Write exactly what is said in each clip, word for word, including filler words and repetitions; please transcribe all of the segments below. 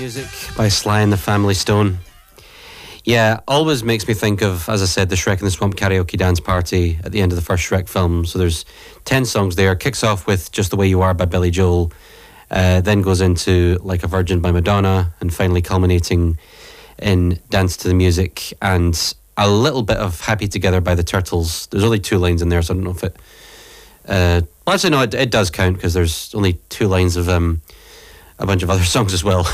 music by Sly and the Family Stone. Yeah, always makes me think of, as I said, the Shrek in the Swamp karaoke dance party at the end of the first Shrek film. So there's ten songs there. Kicks off with Just the Way You Are by Billy Joel, uh, then goes into Like a Virgin by Madonna, and finally culminating in Dance to the Music and a little bit of Happy Together by the Turtles. There's only two lines in there, so I don't know if it... Uh, well, actually, no, it, it does count because there's only two lines of... Um, a bunch of other songs as well.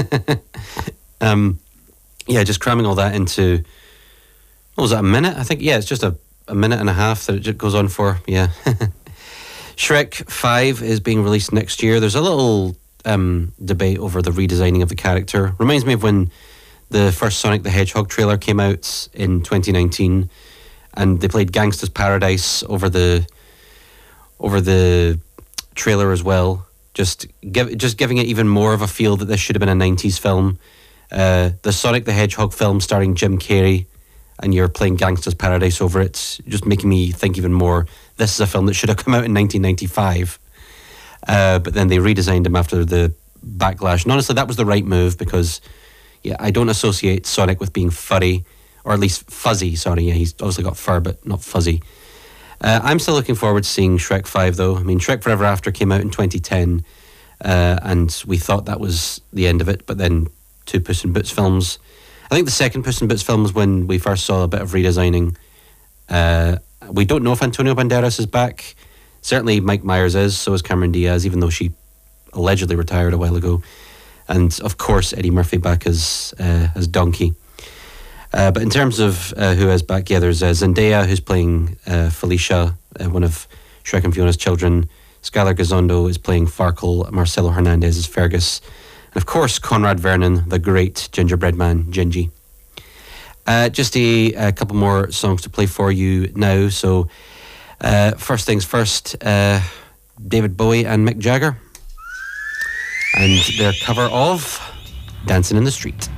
um, yeah, just cramming all that into, what was that, a minute? I think, yeah, it's just a, a minute and a half that it just goes on for, yeah. Shrek five is being released next year. There's a little um, debate over the redesigning of the character. Reminds me of when the first Sonic the Hedgehog trailer came out in twenty nineteen, and they played Gangsta's Paradise over the over the trailer as well. Just give, just giving it even more of a feel that this should have been a nineties film. Uh, the Sonic the Hedgehog film starring Jim Carrey, and you're playing Gangsta's Paradise over it, just making me think even more, this is a film that should have come out in nineteen ninety-five. Uh, but then they redesigned him after the backlash. And honestly, that was the right move because, yeah, I don't associate Sonic with being furry, or at least fuzzy, sorry. Yeah, he's obviously got fur, but not fuzzy. Uh, I'm still looking forward to seeing Shrek five, though. I mean, Shrek Forever After came out in twenty ten, uh, and we thought that was the end of it, but then two Puss in Boots films. I think the second Puss in Boots film was when we first saw a bit of redesigning. Uh, we don't know if Antonio Banderas is back. Certainly Mike Myers is, so is Cameron Diaz, even though she allegedly retired a while ago. And, of course, Eddie Murphy back as, uh, as Donkey. Uh, but in terms of uh, who is back, yeah, there's uh, Zendaya, who's playing uh, Felicia, uh, one of Shrek and Fiona's children. Skylar Gazondo is playing Farkle. Marcelo Hernandez is Fergus. And of course, Conrad Vernon, the great gingerbread man, Gingy. Uh, just a, a couple more songs to play for you now. So, uh, first things first, uh, David Bowie and Mick Jagger. And their cover of Dancing in the Street.